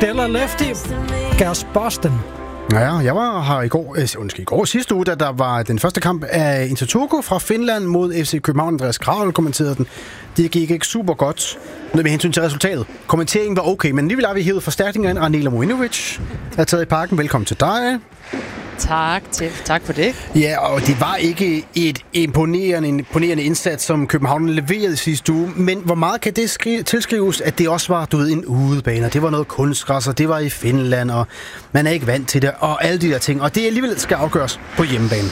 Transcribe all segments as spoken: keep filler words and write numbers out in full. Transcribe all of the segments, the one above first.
Stella Lefty, Gas Boston. Ja, jeg var her i går, øh, undskyld, i går sidste uge, da der var den første kamp af Intertoto fra Finland mod F C København. Andreas Kravel kommenterede den. Det gik ikke super godt med hensyn til resultatet. Kommenteringen var okay, men alligevel har vi hævet forstærkninger ind. Ranila Mojinovic er taget i parken. Velkommen til dig. Tak, til, tak for det. Ja, og det var ikke et imponerende, imponerende indsats, som København leverede sidste uge. Men hvor meget kan det skri- tilskrives, at det også var, du ved, en udebane? Det var noget kunstgræs, og det var i Finland, og man er ikke vant til det, og alle de der ting. Og det alligevel skal afgøres på hjemmebane.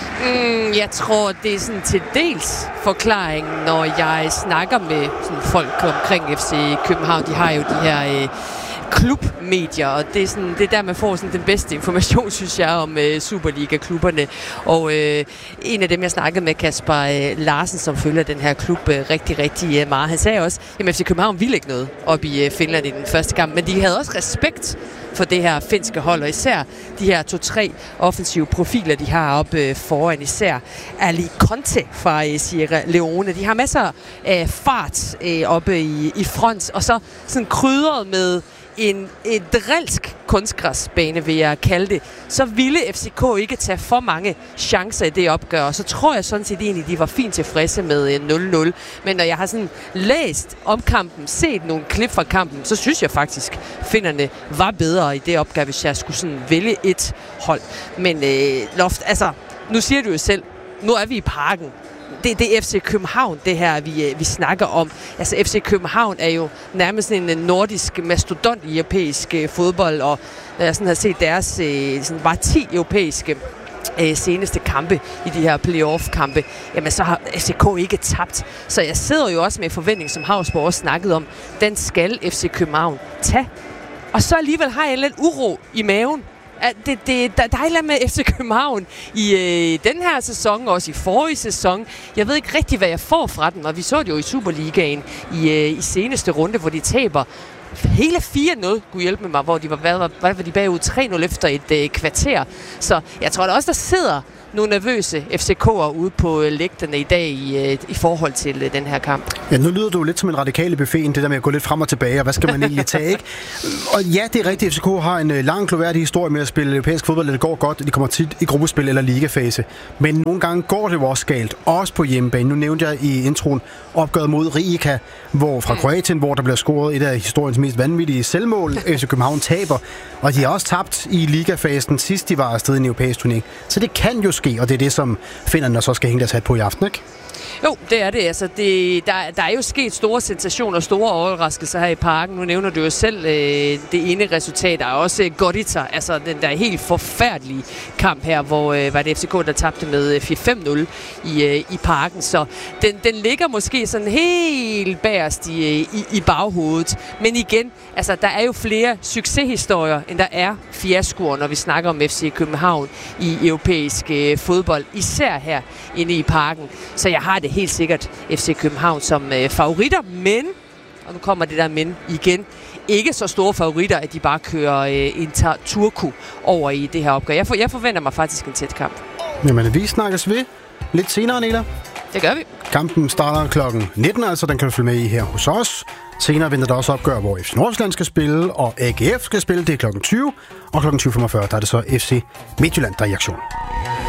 Mm, jeg tror, det er sådan til dels forklaringen, når jeg snakker med sådan folk omkring F C København. De har jo de her... Øh, klubmedier, og det er, sådan, det er der, man får sådan den bedste information, synes jeg, om øh, Superliga-klubberne. Og øh, en af dem, jeg snakkede med, Kasper øh, Larsen, som følger den her klub øh, rigtig, rigtig øh, meget, han sagde også, at F C København ville ikke noget op i øh, Finland i den første kamp, men de havde også respekt for det her finske hold, og især de her to-tre offensive profiler, de har oppe øh, foran, især Ali Conte fra øh, Sierra Leone. De har masser af fart øh, oppe i, i front, og så sådan krydret med en, en drilsk kunstgræsbane, vil jeg kalde det, så ville F C K ikke tage for mange chancer i det opgør, og så tror jeg sådan set egentlig, de var fint tilfredse med nul nul. Men når jeg har sådan læst om kampen, set nogle klip fra kampen, så synes jeg faktisk, finnerne var bedre i det opgør, hvis jeg skulle sådan vælge et hold. Men øh, Loft, altså, nu siger du jo selv, nu er vi i parken. Det, det er F C København, det her, vi, vi snakker om. Altså, F C København er jo nærmest en nordisk mastodont i europæisk øh, fodbold, og når jeg sådan har set deres øh, sådan bare ti europæiske øh, seneste kampe i de her playoff-kampe, jamen så har F C K ikke tabt. Så jeg sidder jo også med forventning, som Havsborg også snakkede om, den skal F C København tage. Og så alligevel har jeg lidt uro i maven. Det, det, der, der er et eller andet med F C København i øh, den her sæson, også i forrige sæson. Jeg ved ikke rigtig, hvad jeg får fra den, og vi så det jo i Superligaen i, øh, i seneste runde, hvor de taber hele fire nul, kunne hjælpe med mig, hvor de var, hvad, hvad var de bagud tre nul efter et øh, kvarter. Så jeg tror da også, der sidder nogle nervøse F C K'ere ude på øh, lægterne i dag i, øh, i forhold til øh, den her kamp. Ja, nu lyder du lidt som en radikale buffeten, det der med at gå lidt frem og tilbage, og hvad skal man egentlig tage, ikke? Og ja, det er rigtigt, F C K har en øh, lang, gloværdig historie med at spille europæisk fodbold, og det går godt, de kommer tit i gruppespil eller ligafase. Men nogle gange går det jo også galt, også på hjemmebane. Nu nævnte jeg i introen opgøret mod Rijeka, hvor fra Kroatien, hvor der bliver scoret et af historiens mest vanvittige selvmål. F C København taber, og de har også tabt i ligafasen sidst de var afsted i en europæisk turnering. Så det kan jo ske, og det er det, som finnerne så skal hænge deres hat på i aften, ikke? Jo, det er det. Altså, det der, der er jo sket store sensationer og store overraskelser her i parken. Nu nævner du jo selv øh, det ene resultat. Der er også øh, Gorica, altså den der helt forfærdelige kamp her, hvor øh, var det F C K, der tabte med øh, fire nul i, øh, i parken. Så den, den ligger måske sådan helt bagerst i, i, i baghovedet. Men igen, altså, der er jo flere succeshistorier, end der er fiaskoer, når vi snakker om F C København i europæisk øh, fodbold. Især her inde i parken. Så jeg har det helt sikkert F C København som øh, favoritter, men, og nu kommer det der men igen, ikke så store favoritter, at de bare kører øh, Inter Turku over i det her opgør. Jeg, for, jeg forventer mig faktisk en tæt kamp. Jamen, vi snakkes ved lidt senere, Nela. Det gør vi. Kampen starter klokken nitten, altså den kan du følge med i her hos os. Senere venter der også opgør, hvor F C Nordsjælland skal spille, og A G F skal spille. Det er klokken tyve, og klokken tyve femogfyrre, der er det så F C Midtjylland, der er i aktion.